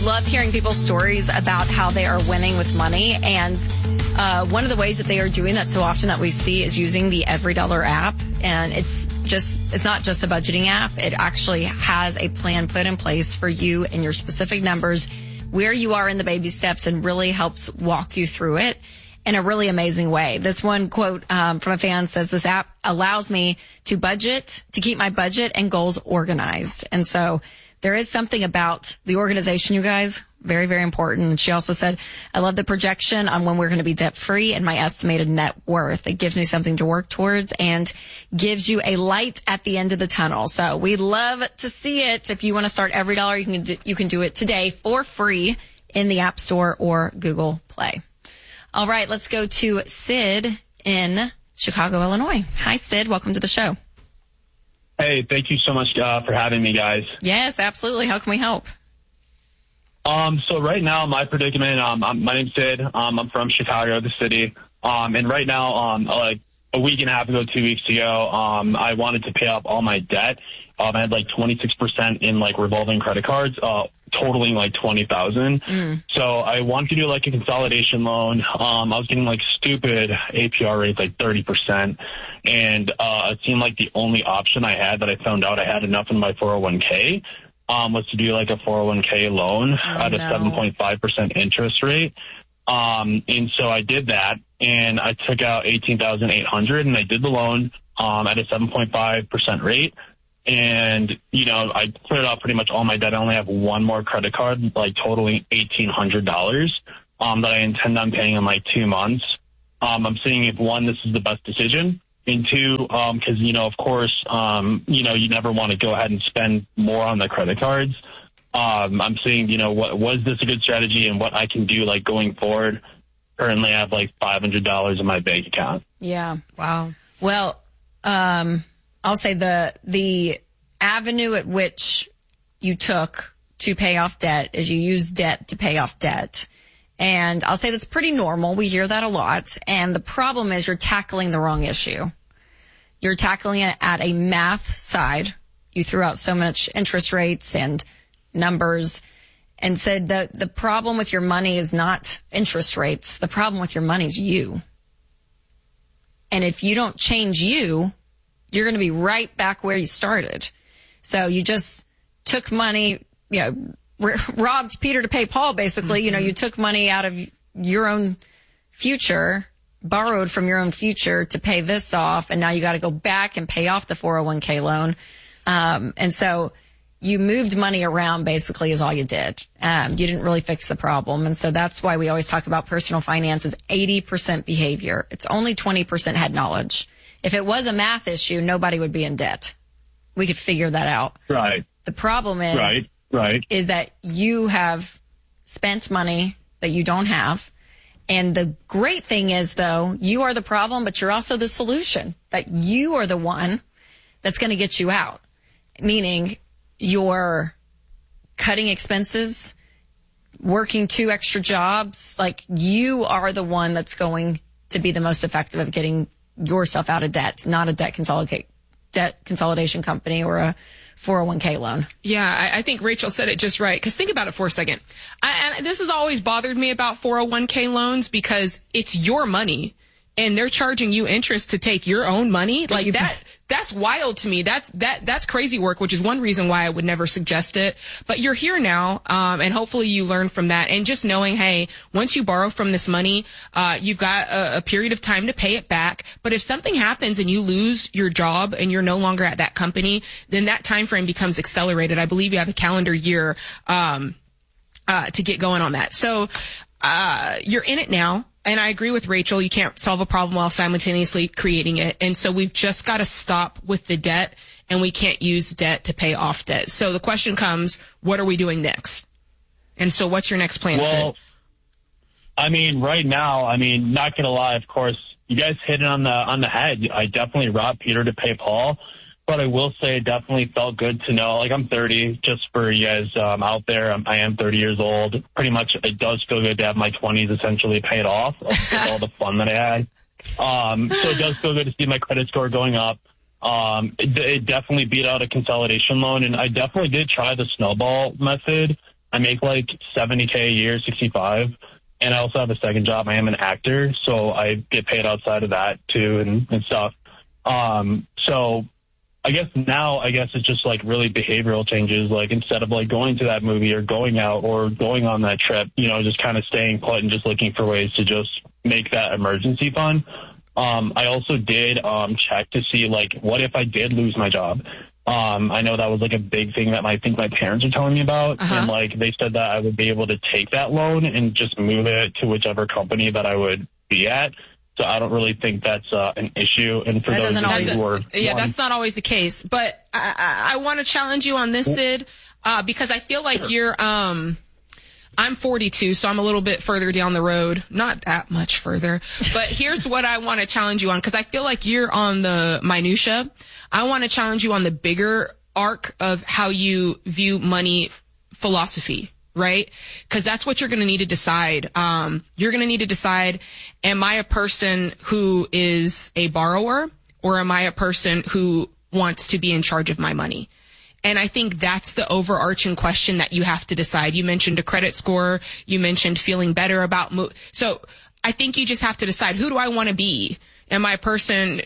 love hearing people's stories about how they are winning with money. And one of the ways that they are doing that so often that we see is using the EveryDollar app. And it's not just a budgeting app. It actually has a plan put in place for you and your specific numbers, where you are in the baby steps, and really helps walk you through it in a really amazing way. This one quote from a fan says, this app allows me to keep my budget and goals organized. And so there is something about the organization, you guys, very, very important. She also said, I love the projection on when we're going to be debt free and my estimated net worth. It gives me something to work towards and gives you a light at the end of the tunnel. So we love to see it. If you want to start EveryDollar, you can do it today for free in the App Store or Google Play. All right, let's go to Sid in Chicago, Illinois. Hi, Sid. Welcome to the show. Hey, thank you so much for having me, guys. Yes, absolutely. How can we help? So right now, my predicament, my name's Sid. I'm from Chicago, the city. And right now, like a week and a half ago, 2 weeks ago, I wanted to pay off all my debt. I had like 26% in like revolving credit cards, totaling like $20,000. So I wanted to do like a consolidation loan. I was getting like stupid APR rates, like 30%. And it seemed like the only option I had that I found out I had enough in my 401k was to do like a 401k loan at a 7.5% interest rate. And so I did that, and I took out $18,800 and I did the loan at a 7.5% rate. And, you know, I cleared out pretty much all my debt. I only have one more credit card, like totaling $1,800 that I intend on paying in like 2 months. I'm seeing if, one, this is the best decision, and two, because, you know, of course, you know, you never want to go ahead and spend more on the credit cards. I'm seeing, you know, was this a good strategy and what I can do like going forward. Currently I have like $500 in my bank account. Yeah. Wow. Well, I'll say the avenue at which you took to pay off debt is you use debt to pay off debt. And I'll say that's pretty normal. We hear that a lot. And the problem is you're tackling the wrong issue. You're tackling it at a math side. You threw out so much interest rates and numbers and said that the problem with your money is not interest rates. The problem with your money is you. And if you don't change you, you're going to be right back where you started. So you just took money, you know, robbed Peter to pay Paul, basically. Mm-hmm. You know, you took money out of your own future, borrowed from your own future to pay this off, and now you got to go back and pay off the 401k loan. And so you moved money around, basically, is all you did. You didn't really fix the problem. And so that's why we always talk about personal finance is 80% behavior. It's only 20% head knowledge. If it was a math issue, nobody would be in debt. We could figure that out. Right. The problem is, is that you have spent money that you don't have. And the great thing is, though, you are the problem, but you're also the solution, that you are the one that's going to get you out. Meaning you're cutting expenses, working 2 extra jobs. Like, you are the one that's going to be the most effective of getting yourself out of debt, not a debt consolidation company or a 401k loan. Yeah, I think Rachel said it just right. Because think about it for a second. And this has always bothered me about 401k loans because it's your money and they're charging you interest to take your own money. Like that's wild to me. That's crazy work, which is one reason why I would never suggest it. But you're here now, and hopefully you learn from that. And just knowing, hey, once you borrow from this money, you've got a period of time to pay it back. But if something happens and you lose your job and you're no longer at that company, then that time frame becomes accelerated. I believe you have a calendar year, to get going on that. So, you're in it now. And I agree with Rachel. You can't solve a problem while simultaneously creating it. And so we've just got to stop with the debt, and we can't use debt to pay off debt. So the question comes, what are we doing next? And so what's your next plan, Sid? I mean, right now, I mean, not going to lie, of course, you guys hit it on the head. I definitely robbed Peter to pay Paul. But I will say it definitely felt good to know, like, I'm 30, just for you guys out there. I am 30 years old. Pretty much it does feel good to have my 20s essentially paid off with all the fun that I had. So it does feel good to see my credit score going up. It definitely beat out a consolidation loan, and I definitely did try the snowball method. I make like $70K a year, 65. And I also have a second job. I am an actor, so I get paid outside of that too and stuff. So I guess it's just like really behavioral changes. Like instead of like going to that movie or going out or going on that trip, just kind of staying put and just looking for ways to just make that emergency fund. I also did check to see like what if I did lose my job. I know that was like a big thing that I think my parents are telling me about. And like they said that I would be able to take that loan and just move it to whichever company that I would be at. So I don't really think that's an issue. And for those of you who are... Yeah, that's not always the case. But I want to challenge you on this, Sid, because I feel like you're... I'm 42, so I'm a little bit further down the road. Not that much further. But here's what I want to challenge you on, because I feel like you're on the minutia. I want to challenge you on the bigger arc of how you view money philosophy, right? Because that's what you're going to need to decide. You're going to need to decide, am I a person who is a borrower, or am I a person who wants to be in charge of my money? And I think that's the overarching question that you have to decide. You mentioned a credit score. You mentioned feeling better about so I think you just have to decide, who do I want to be? Am I a person,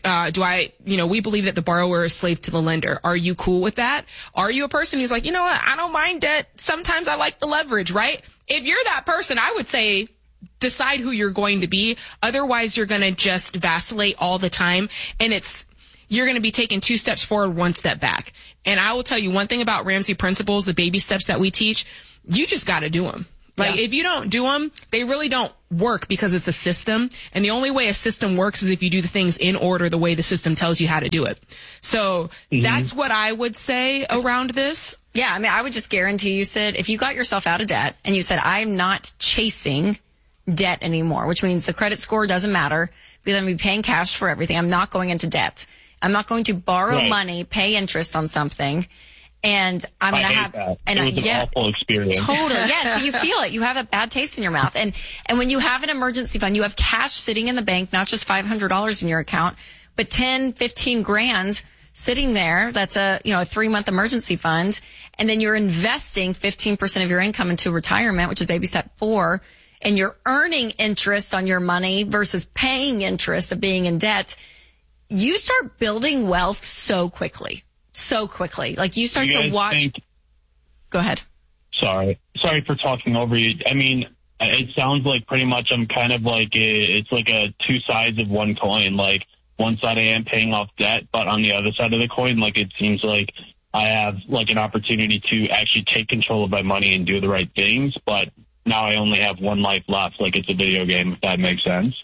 we believe that the borrower is slave to the lender. Are you cool with that? Are you a person who's like, you know what, I don't mind debt. Sometimes I like the leverage, right? If you're that person, I would say decide who you're going to be. Otherwise, you're going to just vacillate all the time. And you're going to be taking 2 steps forward, 1 step back. And I will tell you one thing about Ramsey principles, the baby steps that we teach, you just got to do them. Like, if you don't do them, they really don't work, because it's a system. And the only way a system works is if you do the things in order the way the system tells you how to do it. So that's what I would say around this. Yeah, I mean, I would just guarantee you, Sid, if you got yourself out of debt and you said, I'm not chasing debt anymore, which means the credit score doesn't matter because I'm going to be paying cash for everything. I'm not going into debt. I'm not going to borrow money, pay interest on something. And I'm going to have, that. And it was an awful experience. Totally. Yeah. So you feel it. You have a bad taste in your mouth. And when you have an emergency fund, you have cash sitting in the bank, not just $500 in your account, but 10, 15 grand sitting there. That's a 3-month emergency fund. And then you're investing 15% of your income into retirement, which is baby step 4. And you're earning interest on your money versus paying interest of being in debt. You start building wealth so quickly. Like you start to watch. Go ahead. Sorry for talking over you. I mean, it sounds like pretty much I'm kind of like it's like a 2 sides of one coin. Like one side I am paying off debt, but on the other side of the coin, like it seems like I have like an opportunity to actually take control of my money and do the right things. But now I only have one life left. Like it's a video game, if that makes sense.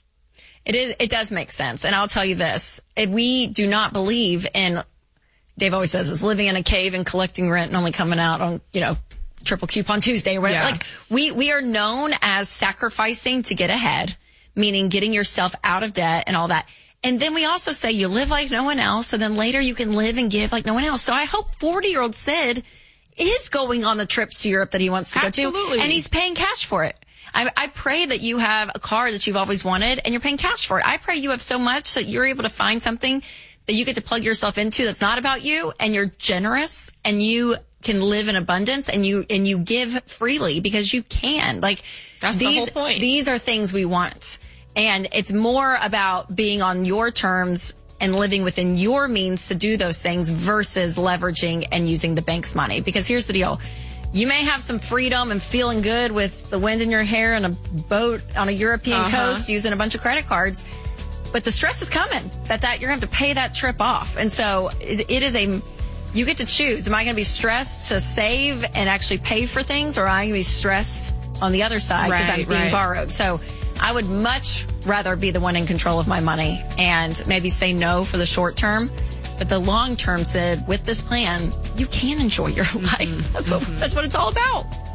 It does make sense. And I'll tell you this. We do not believe in, Dave always says, is living in a cave and collecting rent and only coming out on, triple coupon Tuesday or whatever. Yeah. Like we are known as sacrificing to get ahead, meaning getting yourself out of debt and all that. And then we also say you live like no one else. So then later you can live and give like no one else. So I hope 40-year-old Sid is going on the trips to Europe that he wants to go to. And he's paying cash for it. I pray that you have a car that you've always wanted and you're paying cash for it. I pray you have so much that you're able to find something that you get to plug yourself into that's not about you, and you're generous and you can live in abundance and you give freely because you can. Like that's the whole point. These are things we want. And it's more about being on your terms and living within your means to do those things versus leveraging and using the bank's money. Because here's the deal. You may have some freedom and feeling good with the wind in your hair and a boat on a European coast using a bunch of credit cards, but the stress is coming that you're going to have to pay that trip off. And so it is you get to choose. Am I going to be stressed to save and actually pay for things, or am I going to be stressed on the other side because I'm being borrowed? So I would much rather be the one in control of my money and maybe say no for the short term. But the long term, Sid, with this plan, you can enjoy your life. That's what it's all about.